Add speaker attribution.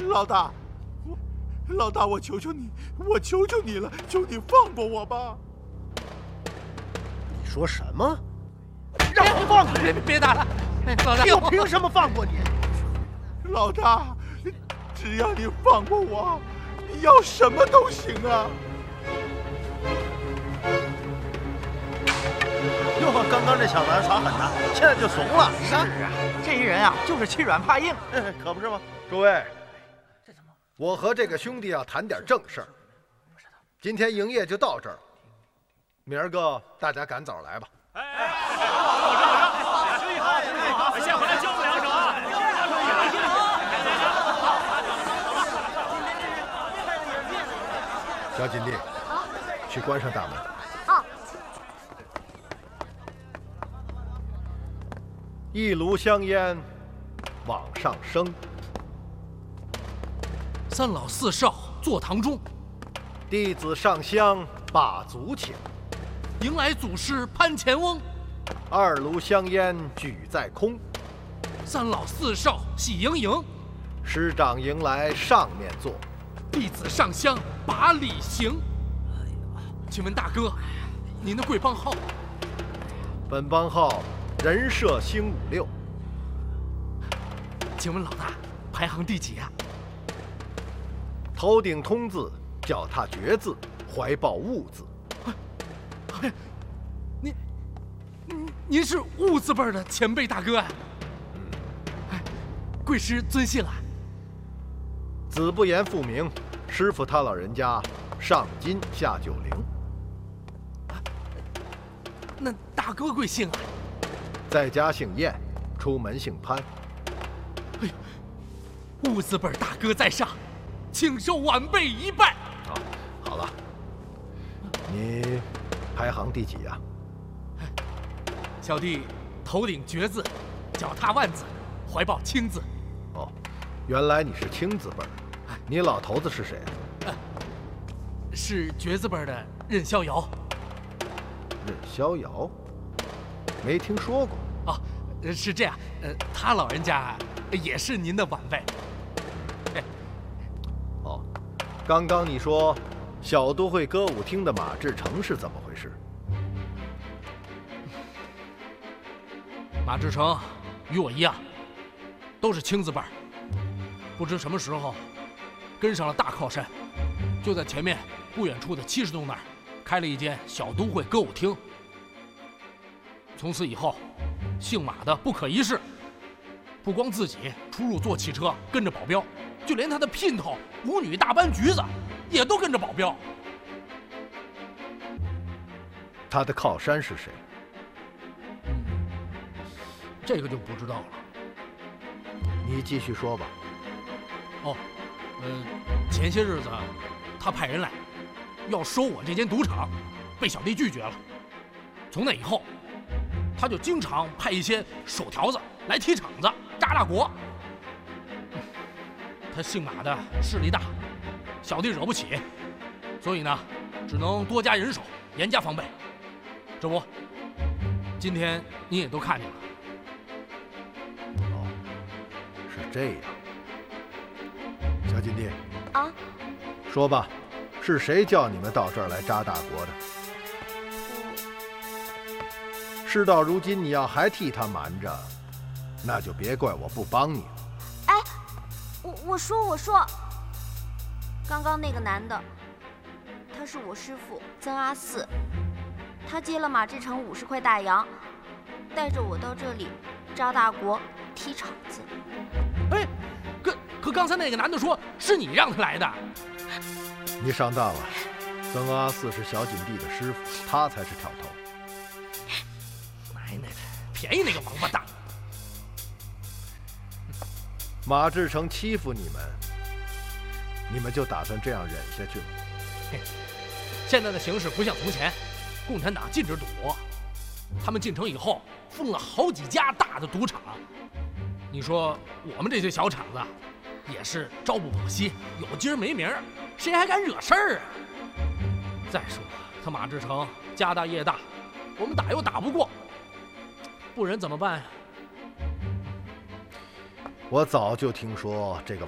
Speaker 1: 老大，老大，我求求你，我求求你了，求你放过我吧！
Speaker 2: 你说什么？让我放过你！
Speaker 3: 别打了，老大！
Speaker 2: 我凭什么放过你？
Speaker 1: 老大，只要你放过我，你要什么都行啊！
Speaker 2: 哟，刚刚这小子耍狠呐，现在就怂了。
Speaker 4: 是啊，这一人啊，就是欺软怕硬，
Speaker 2: 可不是吗？诸位，我和这个兄弟要谈点正事儿。今天营业就到这儿，明儿个大家赶早来吧。
Speaker 5: 先回来教我两手啊！
Speaker 2: 小锦弟，去关上大门。
Speaker 6: 好。
Speaker 2: 一炉香烟往上升，
Speaker 3: 三老四少坐堂中，
Speaker 2: 弟子上香把足请，
Speaker 3: 迎来祖师攀前翁。
Speaker 2: 二炉香烟举在空，
Speaker 3: 三老四少喜盈盈。
Speaker 2: 师长迎来上面坐，
Speaker 3: 弟子上香把礼行。请问大哥，您的贵帮号？
Speaker 2: 本帮号人社兴56。
Speaker 3: 请问老大排行第几啊？
Speaker 2: 头顶通字，脚踏绝字，怀抱物字。
Speaker 3: 您是物字辈的前辈大哥啊！贵师尊姓啊？
Speaker 2: 子不言父名，师傅他老人家上金下90。
Speaker 3: 那大哥贵姓啊？
Speaker 2: 在家姓燕，出门姓潘。
Speaker 3: 哎，物字辈大哥在上，请受晚辈一拜。
Speaker 2: 好了，你排行第几呀？
Speaker 3: 小弟头顶绝字，脚踏万字，怀抱青字。
Speaker 2: 哦，原来你是青字辈儿。你老头子是谁啊？
Speaker 3: 是绝字辈的任逍遥。
Speaker 2: 任逍遥？没听说过。
Speaker 3: 哦，是这样，他老人家也是您的晚辈。
Speaker 2: 哦，刚刚你说小都会歌舞厅的马志成是怎么回事？
Speaker 3: 马志成与我一样，都是青字辈儿。不知什么时候跟上了大靠山，就在前面不远处的70栋那儿开了一间小都会歌舞厅。从此以后，姓马的不可一世，不光自己出入坐汽车跟着保镖，就连他的姘头舞女大班橘子也都跟着保镖。
Speaker 2: 他的靠山是谁？
Speaker 3: 这个就不知道了。
Speaker 2: 你继续说吧。
Speaker 3: 哦，前些日子他派人来要收我这间赌场，被小弟拒绝了。从那以后，他就经常派一些手条子来踢场子扎大国。他姓马的势力大，小弟惹不起，所以呢，只能多加人手，严加防备。这不，今天你也都看见了。
Speaker 2: 哦，是这样。小锦弟
Speaker 6: 啊，
Speaker 2: 说吧，是谁叫你们到这儿来扎大国的？事到如今，你要还替他瞒着，那就别怪我不帮你了。
Speaker 6: 哎，我说，刚刚那个男的，他是我师父曾阿四，他接了马志成50块大洋，带着我到这里扎大国踢场子。
Speaker 3: 哎，可刚才那个男的说是你让他来的。
Speaker 2: 你上当了，曾阿四是小锦弟的师傅，他才是挑头。
Speaker 3: 奶奶的，便宜那个王八蛋！
Speaker 2: 马志成欺负你们，你们就打算这样忍下去吗？
Speaker 3: 现在的形势不像从前，共产党禁止赌，他们进城以后封了好几家大的赌场。你说我们这些小厂子也是朝不保夕，有今儿没明儿，谁还敢惹事儿啊？再说他马志成家大业大，我们打又打不过，不然怎么办呀？
Speaker 2: 我早就听说这个